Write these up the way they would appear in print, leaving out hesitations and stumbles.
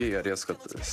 やりやすかったです。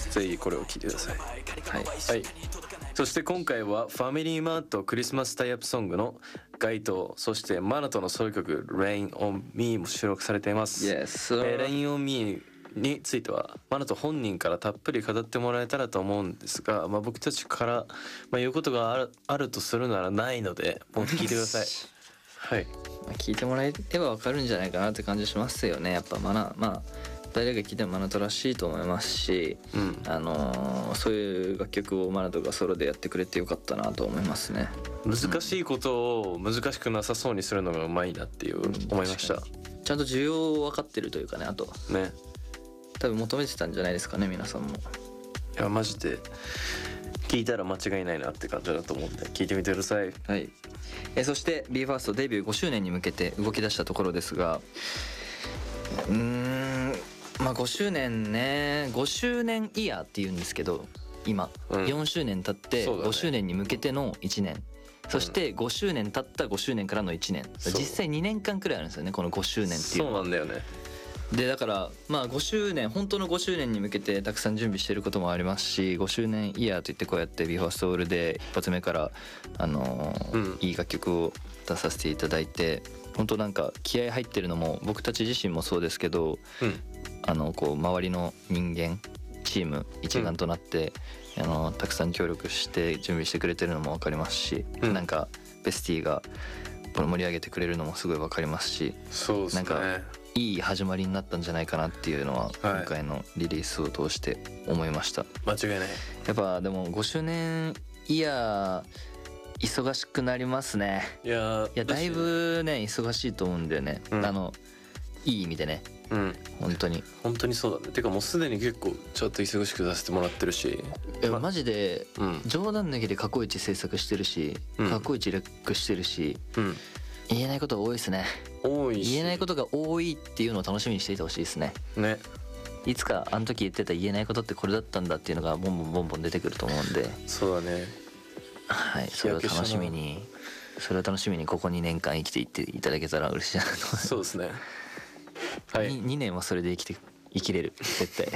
ぜひこれを聞いてください。はい、はい、そして今回はファミリーマートクリスマスタイアップソングの該当、そしてマナトのソロ曲 Rain on Me も収録されています。Rain on Me についてはマナト本人からたっぷり語ってもらえたらと思うんですが、僕たちから、言うことがあるとするならないので、もう聞いてください。はい、 聞いてもらえば分かるんじゃないかなって感じしますよね。やっぱ誰が聴いてもマナトらしいと思いますし、そういう楽曲をマナトがソロでやってくれてよかったなと思いますね。 難しいことを難しくなさそうにするのがうまいなっていう思いました。 ちゃんと需要を分かってるというかね、あとね、 多分求めてたんじゃないですかね、皆さんも。 いやマジで聞いたら間違いないなって感じだと思うんで聞いてみてください。 はい。そして BE:FIRST デビュー5周年に向けて動き出したところですが、5周年ね、5周年イヤーっていうんですけど、今、4周年経って5周年に向けての1年、そして5周年経った5周年からの1年、実際2年間くらいあるんですよね、この5周年っていうのは。 そうなんだよね。 でだから5周年、本当の5周年に向けてたくさん準備してることもありますし、5周年イヤーといってこうやって BE:FIRST で一発目からいい楽曲を出させていただいて、本当なんか気合入ってるのも僕たち自身もそうですけど、こう周りの人間チーム一丸となって、たくさん協力して準備してくれてるのも分かりますし、なんかベスティが盛り上げてくれるのもすごい分かりますし、 そうですね、 なんかいい始まりになったんじゃないかなっていうのは今回のリリースを通して思いました。 間違いない。やっぱでも5周年イヤー忙しくなりますね。いやだいぶね忙しいと思うんだよね、いい意味でね。本当にそうだね。てかもうすでに結構ちょっと忙しくさせてもらってるし、 マジで冗談抜きで過去一制作してるし、過去一レックしてるし、言えないことが多いですね。 多いし、 言えないことが多いっていうのを楽しみにしていてほしいですね。いつかあの時言ってた言えないことってこれだったんだっていうのがボンボンボンボン出てくると思うんで。 そうだね。 はい、それを楽しみにここ2年間生きていっていただけたら嬉しいなと。 そうですね。はい。 2年はそれで生きれる絶対。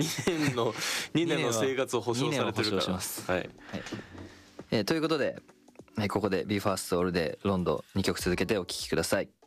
2年の生活を保証されてるから。 します。 はい。 ということで、ここで BE:FIRST All Day Round 2曲続けてお聴きください。